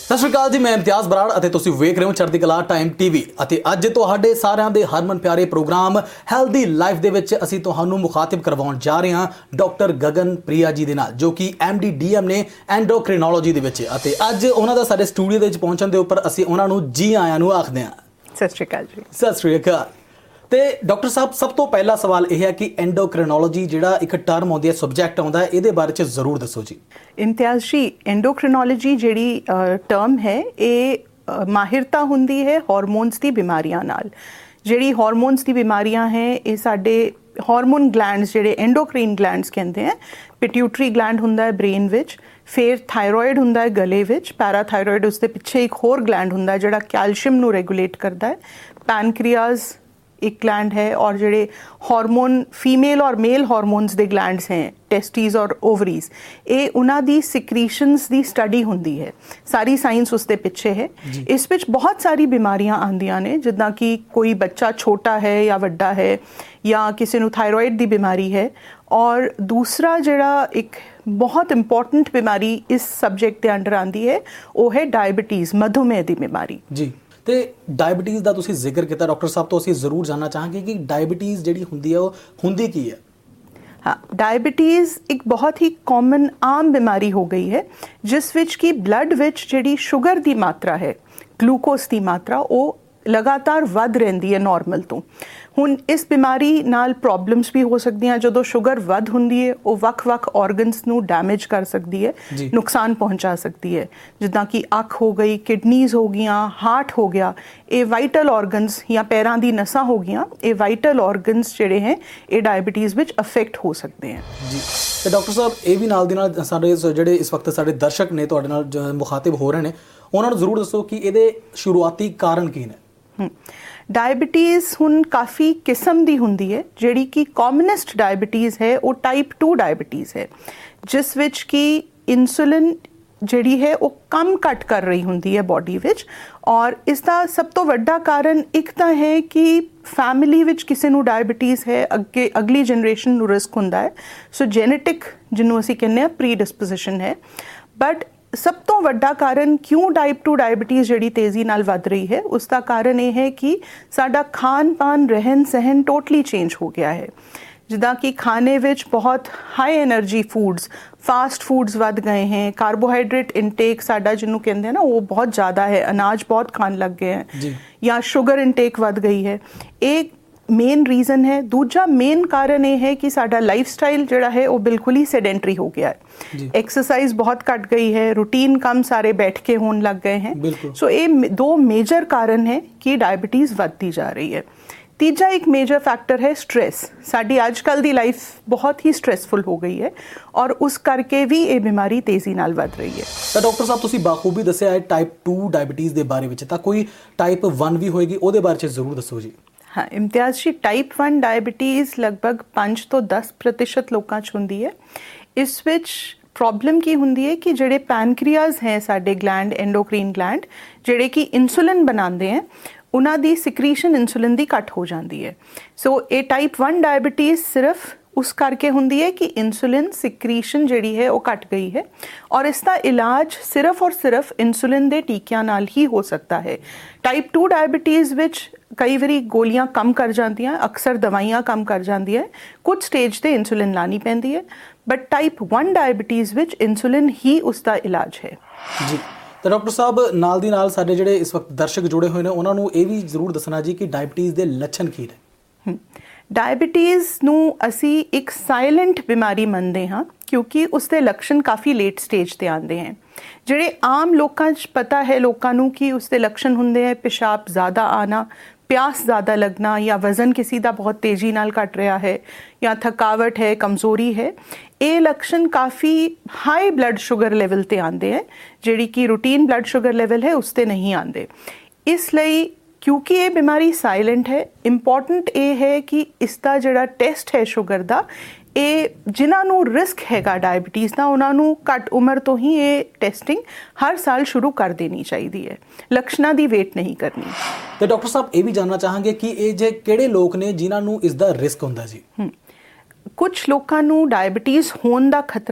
ਸਤਿ ਸ਼੍ਰੀ ਅਕਾਲ ਜੀ, ਮੈਂ ਇਮਤਿਆਜ਼ ਬਰਾੜ ਅਤੇ ਤੁਸੀਂ ਵੇਖ ਰਹੇ ਹੋ ਚੜ੍ਹਦੀ ਕਲਾ ਟਾਈਮ ਟੀਵੀ। ਅਤੇ ਅੱਜ ਤੁਹਾਡੇ ਸਾਰਿਆਂ ਦੇ ਹਰਮਨ ਪਿਆਰੇ ਪ੍ਰੋਗਰਾਮ ਹੈਲਦੀ ਲਾਈਫ ਦੇ ਵਿੱਚ ਅਸੀਂ ਤੁਹਾਨੂੰ ਮੁਖਾਤਿਬ ਕਰਵਾਉਣ ਜਾ ਰਹੇ ਹਾਂ ਡਾਕਟਰ ਗਗਨ ਪ੍ਰਿਆ ਜੀ ਦੇ ਨਾਲ, ਜੋ ਕਿ MD DM ਨੇ ਐਂਡੋਕ੍ਰਿਨੋਲੋਜੀ ਦੇ ਵਿੱਚ। ਅਤੇ ਅੱਜ ਉਹਨਾਂ ਦਾ ਸਾਡੇ ਸਟੂਡੀਓ ਦੇ ਵਿੱਚ ਪਹੁੰਚਣ ਦੇ ਉੱਪਰ ਅਸੀਂ ਉਹਨਾਂ ਨੂੰ ਜੀ ਆਇਆਂ ਨੂੰ ਆਖਦੇ ਹਾਂ। ਸਤਿ ਸ਼੍ਰੀ ਅਕਾਲ ਜੀ। ਸਤਿ ਸ਼੍ਰੀ ਅਕਾਲ। ਤੇ ਡਾਕਟਰ ਸਾਹਿਬ, ਸਭ ਤੋਂ ਪਹਿਲਾ ਸਵਾਲ ਇਹ ਹੈ ਕਿ ਐਂਡੋਕ੍ਰਿਨੋਲੋਜੀ ਜਿਹੜਾ ਇੱਕ ਟਰਮ ਆਉਂਦੀ ਹੈ, ਸਬਜੈਕਟ ਆਉਂਦਾ ਹੈ, ਇਹਦੇ ਬਾਰੇ 'ਚ ਜ਼ਰੂਰ ਦੱਸੋ ਜੀ। ਇਮਤਿਆਜ਼ ਜੀ, ਐਂਡੋਕ੍ਰਿਨੋਲੋਜੀ ਜਿਹੜੀ ਟਰਮ ਹੈ ਇਹ ਮਾਹਿਰਤਾ ਹੁੰਦੀ ਹੈ ਹਾਰਮੋਨਸ ਦੀ ਬਿਮਾਰੀਆਂ ਨਾਲ। ਜਿਹੜੀ ਹਾਰਮੋਨਸ ਦੀ ਬਿਮਾਰੀਆਂ ਹੈ ਇਹ ਸਾਡੇ ਹਾਰਮੋਨ ਗਲੈਂਡਸ ਜਿਹੜੇ ਐਂਡੋਕ੍ਰੀਨ ਗਲੈਂਡਸ ਕਹਿੰਦੇ ਹੈ। ਪਿਟਿਊਟਰੀ ਗਲੈਂਡ ਹੁੰਦਾ ਹੈ ਬ੍ਰੇਨ ਵਿੱਚ, ਫਿਰ ਥਾਇਰੋਇਡ ਹੁੰਦਾ ਹੈ ਗਲੇ ਵਿੱਚ, ਪੈਰਾਥਾਇਰੋਇਡ ਉਸ ਦੇ ਪਿੱਛੇ ਇੱਕ ਹੋਰ ਗਲੈਂਡ ਹੁੰਦਾ ਹੈ ਜਿਹੜਾ ਕੈਲਸ਼ੀਅਮ ਨੂੰ ਰੈਗੂਲੇਟ ਕਰਦਾ ਹੈ, ਪੈਨਕ੍ਰੀਆਜ਼ एक ग्लैंड है, और जोड़े हार्मोन फीमेल और मेल हार्मोन्स दे ग्लैंड्स हैं टेस्टीज और ओवरीज, ये उन्हां दी सिक्रीशनस दी स्टडी हुंदी है। सारी साइंस उसके पिछे है। इस विच बहुत सारी बीमारियां आंदियां ने, जिद्दां कि कोई बच्चा छोटा है या वड्डा है या किसी नूं थायरॉइड दी बीमारी है। और दूसरा जिहड़ा एक बहुत इंपॉर्टेंट बीमारी इस सब्जेक्ट के अंडर आंदी है वो है डायबिटीज़, मधुमेह दी बीमारी जी। ਤੇ ਡਾਇਬਟੀਜ਼ ਦਾ ਤੁਸੀਂ ਜ਼ਿਕਰ ਕੀਤਾ ਡਾਕਟਰ ਸਾਹਿਬ, ਤੋਂ ਅਸੀਂ ਜ਼ਰੂਰ ਜਾਣਨਾ ਚਾਹਾਂਗੇ ਕਿ ਡਾਇਬਟੀਜ਼ ਜਿਹੜੀ ਹੁੰਦੀ ਹੈ ਉਹ ਹੁੰਦੀ ਕੀ ਹੈ। हाँ, डायबिटीज़ एक बहुत ही कॉमन आम बीमारी हो गई है जिस विच की ब्लड विच जिहड़ी शुगर दी मात्रा है, ग्लूकोस दी मात्रा वो लगातार वध रहिंदी है नॉर्मल तो। ਹੁਣ ਇਸ ਬਿਮਾਰੀ ਨਾਲ ਪ੍ਰੋਬਲਮਸ ਵੀ ਹੋ ਸਕਦੀਆਂ। ਜਦੋਂ ਸ਼ੂਗਰ ਵੱਧ ਹੁੰਦੀ ਹੈ ਉਹ ਵੱਖ-ਵੱਖ ਆਰਗਨਸ ਨੂੰ ਡੈਮੇਜ ਕਰ ਸਕਦੀ ਹੈ, ਨੁਕਸਾਨ ਪਹੁੰਚਾ ਸਕਦੀ ਹੈ, ਜਿੱਦਾਂ ਕਿ ਅੱਖ ਹੋ ਗਈ, ਕਿਡਨੀਜ਼ ਹੋ ਗਈਆਂ, ਹਾਰਟ ਹੋ ਗਿਆ। ਇਹ ਵਾਈਟਲ ਆਰਗਨਸ ਜਾਂ ਪੈਰਾਂ ਦੀ ਨਸਾਂ ਹੋ ਗਈਆਂ, ਇਹ ਵਾਈਟਲ ਆਰਗਨਸ ਜਿਹੜੇ ਹੈ ਇਹ ਡਾਇਬਟੀਜ਼ ਵਿੱਚ ਅਫੈਕਟ ਹੋ ਸਕਦੇ ਹੈ ਜੀ। ਤੇ ਡਾਕਟਰ ਸਾਹਿਬ, ਇਹ ਵੀ ਨਾਲ ਦੀ ਨਾਲ ਸਾਡੇ ਜਿਹੜੇ ਇਸ ਵਕਤ ਸਾਡੇ ਦਰਸ਼ਕ ਨੇ ਤੁਹਾਡੇ ਨਾਲ ਮੁਖਾਤਿਬ ਹੋ ਰਹੇ ਨੇ, ਉਹਨਾਂ ਨੂੰ ਜ਼ਰੂਰ ਦੱਸੋ ਕਿ ਇਹਦੇ ਸ਼ੁਰੂਆਤੀ ਕਾਰਨ ਕੀ ਨੇ। डायबिटीज़ हुण काफ़ी किस्म दी हुंदी है। जिहड़ी कि कॉमनस्ट डायबिटीज़ है वो टाइप 2 डायबिटीज़ है, जिस विच कि इंसुलिन जिहड़ी है वो कम घट कर रही हुंदी है बॉडी विच। और इसका सब तो वड्डा कारण एक तो है कि फैमिली विच किसी नूं डायबिटीज़ है, अगे अगली जनरेशन नूं रिस्क हुंदा है। सो जेनेटिक जिन्हों असीं कहने आ प्री डिस्पोजिशन है। बट सब तो वड्डा कारण क्यों टाइप 2 डायबिटीज़ जिहड़ी तेज़ी नाल वध रही है, उसका कारण ये है कि साडा खान पान रहन सहन टोटली चेंज हो गया है। जिदा कि खाने विच बहुत high energy foods, fast foods वध गए हैं, कार्बोहाइड्रेट इनटेक साडा जिन्हों कहते हैं ना वो बहुत ज़्यादा है, अनाज बहुत खान लग गए हैं, या शुगर इनटेक वध गई है। एक मेन रीज़न है। दूजा मेन कारण ये है कि साडा लाइफ स्टाइल जिहड़ा है वो बिल्कुल ही सेडेंटरी हो गया है। एक्सरसाइज बहुत घट गई है, रूटीन काम सारे बैठ के होने लग गए हैं। सो ये दो मेजर कारण है कि डायबिटीज़ बढ़ती जा रही है। तीजा एक मेजर फैक्टर है स्ट्रेस। साडी आजकल दी लाइफ बहुत ही स्ट्रेसफुल हो गई है और उस करके भी ये बीमारी तेज़ी नाल वध रही है। तो डॉक्टर साहब, तुसीं बाखूबी दस्सिया है टाइप 2 डायबिटीज़ के बारे में, तो कोई टाइप 1 भी होएगी, ਉਹਦੇ बारे जरूर दसो जी। हाँ, इम्तियाज़ जी, टाइप 1 डायबिटीज़ लगभग 5 ਤੋਂ 10% लोगों च हुंदी है। इस विच प्रॉब्लम की हुंदी है कि जिहड़े पैनक्रियाज हैं साडे ग्लैंड, एंडोक्रीन ग्लैंड, जिहड़े कि इंसुलिन बनाते हैं, उन्हां दी सिक्रीशन इंसुलिन दी घट हो जाती है। सो ये टाइप 1 डायबिटीज़ सिर्फ उस करके हुंदी है कि इंसुलिन सिक्रीशन जिहड़ी है वो घट गई है, और इसका इलाज सिर्फ और सिर्फ इंसुलिन दे टीकियां नाल ही हो सकता है। टाइप 2 डायबिटीज़ विच कई बारी गोलियां कम कर जांदियां, अक्सर दवाइयां कम कर जांदियां, कुछ स्टेज ते इंसुलिन लानी पैंदी है। But type 1 diabetes which insulin ही उसका इलाज है जी। तो डॉक्टर साहब, नाल दी नाल साडे जिहड़े इस वक्त दर्शक जुड़े हुए हैं उन्हां नूं ये भी जरूर दसना जी कि डायबिटीज़ दे लक्षण की ने। डायबिटीज़ नूं असी एक साइलेंट बीमारी मनते हाँ, क्योंकि उसके लक्षण काफ़ी लेट स्टेज ते आते हैं। जिहड़े आम लोकां च पता है लोकां नूं कि उसके लक्षण हुंदे हैं पेशाब ज़्यादा आना, प्यास ज़्यादा लगना, या वज़न किसी का बहुत तेज़ी नाल घट रहा है, या थकावट है, कमज़ोरी है। ये लक्षण काफ़ी हाई ब्लड शुगर लेवल ते आते हैं, जिहड़ी कि रूटीन ब्लड शुगर लेवल है उसते नहीं आते। इसलिए क्योंकि ये बीमारी साइलेंट है, इंपॉर्टेंट ये है कि इसका जिहड़ा टेस्ट है शुगर का, ये जिन्हां नूं रिस्क हैगा डायबिटीज़ का उन्हां नूं घट उम्र तो ही ये टेस्टिंग हर साल शुरू कर देनी चाहिए है, लक्षणों की वेट नहीं करनी। तो डॉक्टर साहब, ये भी जानना चाहांगे कि ये जे किहड़े लोग ने जिन्हां नूं इसका रिस्क हुंदा जी। कुछ लोगों नूं डायबिटीज़ होने का खतरा